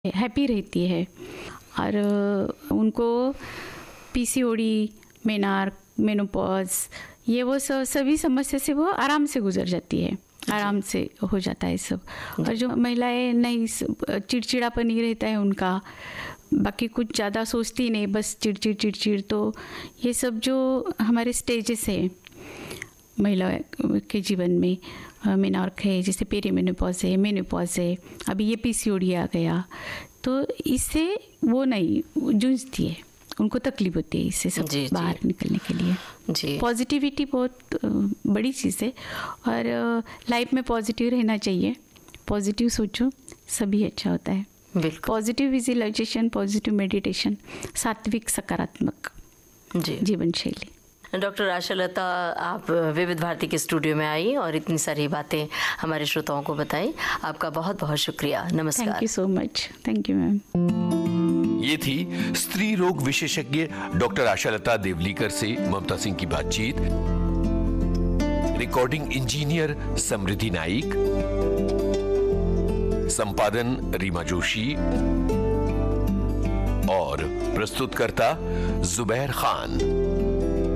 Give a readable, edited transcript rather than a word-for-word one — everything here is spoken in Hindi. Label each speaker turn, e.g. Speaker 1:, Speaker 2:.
Speaker 1: हैप्पी रहती है और उनको पीसीओडी, मेनोपॉज, ये वो सभी समस्या से वो आराम से गुजर जाती है, आराम से हो जाता है सब। और जो महिलाएं नहीं, चिड़चिड़ापन ही रहता है उनका, बाकी कुछ ज़्यादा सोचती नहीं, बस चिड़चिड़। तो ये सब जो हमारे स्टेजेस है महिला के जीवन में, मेनॉर्क है, जैसे पेरीमेनोपॉज है, मेनोपॉज है, अभी ये पीसीओडी आ गया, तो इससे वो नहीं जूझती है, उनको तकलीफ होती है इससे सब बाहर निकलने के लिए। जी, पॉजिटिविटी बहुत बड़ी चीज़ है और लाइफ में पॉजिटिव रहना चाहिए। पॉजिटिव सोचो, सभी अच्छा होता है। पॉजिटिव विजुअलाइजेशन, पॉजिटिव मेडिटेशन, सात्विक सकारात्मक जीवन शैली।
Speaker 2: डॉक्टर आशालता, आप विविध भारती के स्टूडियो में आई और इतनी सारी बातें हमारे श्रोताओं को बताई। आपका बहुत बहुत शुक्रिया। नमस्कार।
Speaker 1: Thank you so much. Thank you ma'am.
Speaker 3: ये थी स्त्री रोग विशेषज्ञ डॉक्टर आशालता देवलीकर से ममता सिंह की बातचीत। रिकॉर्डिंग इंजीनियर समृद्धि नाइक, संपादन रीमा जोशी और प्रस्तुतकर्ता जुबैर खान।